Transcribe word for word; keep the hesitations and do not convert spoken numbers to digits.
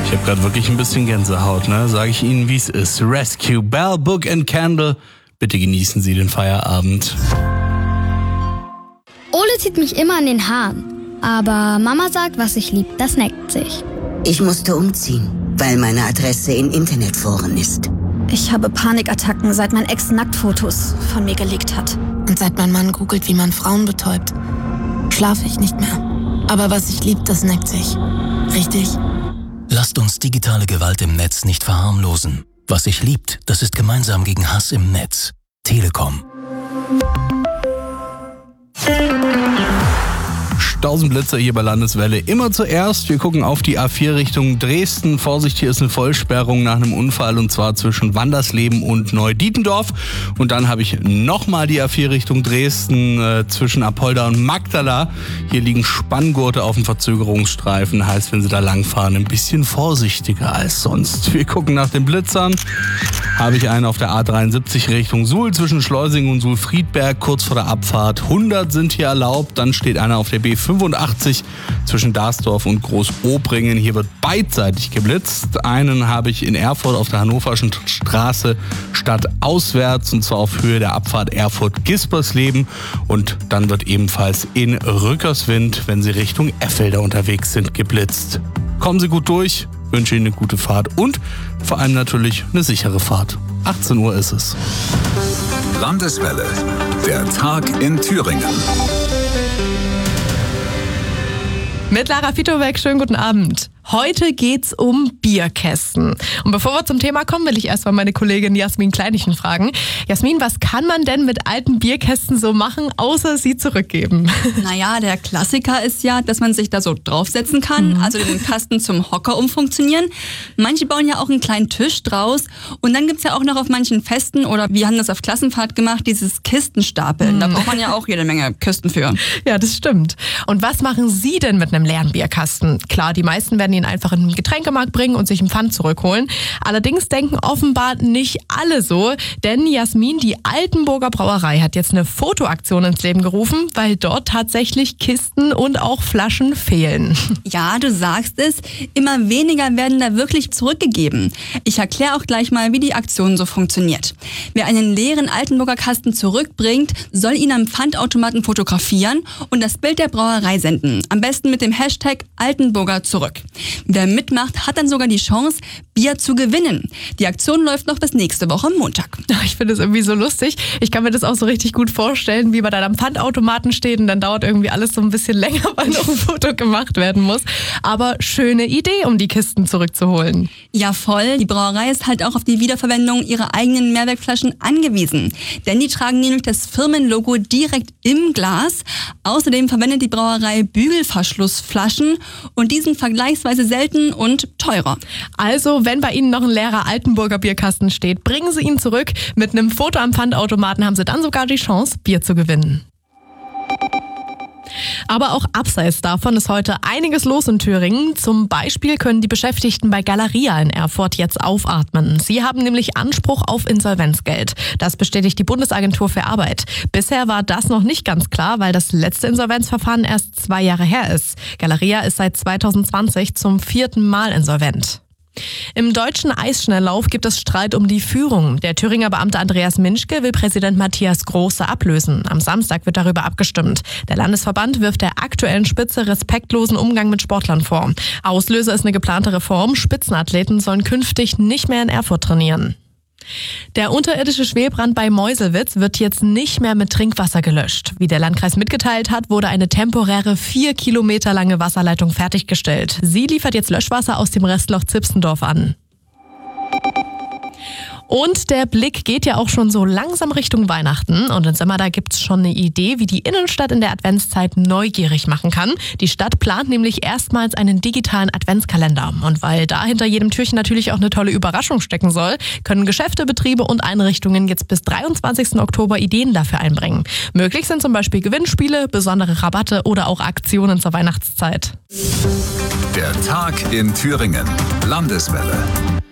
Ich habe gerade wirklich ein bisschen Gänsehaut, ne? Sage ich Ihnen, wie es ist. Rescue, Bell, Book and Candle. Bitte genießen Sie den Feierabend. Ole zieht mich immer an den Haaren. Aber Mama sagt, was ich lieb, das neckt sich. Ich musste umziehen, weil meine Adresse in Internetforen ist. Ich habe Panikattacken, seit mein Ex Nacktfotos von mir geleakt hat. Und seit mein Mann googelt, wie man Frauen betäubt, schlafe ich nicht mehr. Aber was ich lieb, das neckt sich. Richtig? Lasst uns digitale Gewalt im Netz nicht verharmlosen. Was sich liebt, das ist gemeinsam gegen Hass im Netz. Telekom. Tausend Blitzer hier bei Landeswelle. Immer zuerst, wir gucken auf die A vier Richtung Dresden. Vorsicht, hier ist eine Vollsperrung nach einem Unfall und zwar zwischen Wandersleben und Neudietendorf. Und dann habe ich nochmal die A vier Richtung Dresden äh, zwischen Apolda und Magdala. Hier liegen Spanngurte auf dem Verzögerungsstreifen. Heißt, wenn Sie da langfahren, ein bisschen vorsichtiger als sonst. Wir gucken nach den Blitzern. Habe ich einen auf der A dreiundsiebzig Richtung Suhl zwischen Schleusing und Suhl-Friedberg kurz vor der Abfahrt. hundert sind hier erlaubt. Dann steht einer auf der B fünfundachtzig zwischen Darsdorf und Großobringen. Hier wird beidseitig geblitzt. Einen habe ich in Erfurt auf der Hannoverschen Straße stadtauswärts und zwar auf Höhe der Abfahrt Erfurt-Gispersleben. Und dann wird ebenfalls in Rückerswind, wenn Sie Richtung Effelder unterwegs sind, geblitzt. Kommen Sie gut durch, wünsche Ihnen eine gute Fahrt und vor allem natürlich eine sichere Fahrt. achtzehn Uhr ist es. Landeswelle, der Tag in Thüringen. Mit Lara Fitobeck, schönen guten Abend. Heute geht's um Bierkästen. Und bevor wir zum Thema kommen, will ich erstmal meine Kollegin Jasmin Kleinichen fragen. Jasmin, was kann man denn mit alten Bierkästen so machen, außer sie zurückgeben? Naja, der Klassiker ist ja, dass man sich da so draufsetzen kann, mhm. also den Kasten zum Hocker umfunktionieren. Manche bauen ja auch einen kleinen Tisch draus. Und dann gibt's ja auch noch auf manchen Festen, oder wir haben das auf Klassenfahrt gemacht, dieses Kistenstapeln. Mhm. Da braucht man ja auch jede Menge Kisten für. Ja, das stimmt. Und was machen Sie denn mit einem leeren Bierkasten? Klar, die meisten werden ihn einfach in den Getränkemarkt bringen und sich einen Pfand zurückholen. Allerdings denken offenbar nicht alle so, denn Jasmin, die Altenburger Brauerei, hat jetzt eine Fotoaktion ins Leben gerufen, weil dort tatsächlich Kisten und auch Flaschen fehlen. Ja, du sagst es, immer weniger werden da wirklich zurückgegeben. Ich erkläre auch gleich mal, wie die Aktion so funktioniert. Wer einen leeren Altenburger Kasten zurückbringt, soll ihn am Pfandautomaten fotografieren und das Bild der Brauerei senden. Am besten mit dem Hashtag Altenburger zurück. Wer mitmacht, hat dann sogar die Chance, Bier zu gewinnen. Die Aktion läuft noch bis nächste Woche Montag. Ich finde es irgendwie so lustig. Ich kann mir das auch so richtig gut vorstellen, wie man dann am Pfandautomaten steht und dann dauert irgendwie alles so ein bisschen länger, weil noch ein Foto gemacht werden muss. Aber schöne Idee, um die Kisten zurückzuholen. Ja, voll. Die Brauerei ist halt auch auf die Wiederverwendung ihrer eigenen Mehrwegflaschen angewiesen. Denn die tragen nämlich das Firmenlogo direkt im Glas. Außerdem verwendet die Brauerei Bügelverschlussflaschen und die sind vergleichsweise selten und teurer. Also, wenn bei Ihnen noch ein leerer Altenburger Bierkasten steht, bringen Sie ihn zurück. Mit einem Foto am Pfandautomaten haben Sie dann sogar die Chance, Bier zu gewinnen. Aber auch abseits davon ist heute einiges los in Thüringen. Zum Beispiel können die Beschäftigten bei Galeria in Erfurt jetzt aufatmen. Sie haben nämlich Anspruch auf Insolvenzgeld. Das bestätigt die Bundesagentur für Arbeit. Bisher war das noch nicht ganz klar, weil das letzte Insolvenzverfahren erst zwei Jahre her ist. Galeria ist seit zweitausendzwanzig zum vierten Mal insolvent. Im deutschen Eisschnelllauf gibt es Streit um die Führung. Der Thüringer Beamte Andreas Minschke will Präsident Matthias Große ablösen. Am Samstag wird darüber abgestimmt. Der Landesverband wirft der aktuellen Spitze respektlosen Umgang mit Sportlern vor. Auslöser ist eine geplante Reform. Spitzenathleten sollen künftig nicht mehr in Erfurt trainieren. Der unterirdische Schwelbrand bei Meuselwitz wird jetzt nicht mehr mit Trinkwasser gelöscht. Wie der Landkreis mitgeteilt hat, wurde eine temporäre vier Kilometer lange Wasserleitung fertiggestellt. Sie liefert jetzt Löschwasser aus dem Restloch Zipstendorf an. Und der Blick geht ja auch schon so langsam Richtung Weihnachten. Und in Sommer, da gibt's schon eine Idee, wie die Innenstadt in der Adventszeit neugierig machen kann. Die Stadt plant nämlich erstmals einen digitalen Adventskalender. Und weil da hinter jedem Türchen natürlich auch eine tolle Überraschung stecken soll, können Geschäfte, Betriebe und Einrichtungen jetzt bis dreiundzwanzigsten Oktober Ideen dafür einbringen. Möglich sind zum Beispiel Gewinnspiele, besondere Rabatte oder auch Aktionen zur Weihnachtszeit. Der Tag in Thüringen. Landeswelle.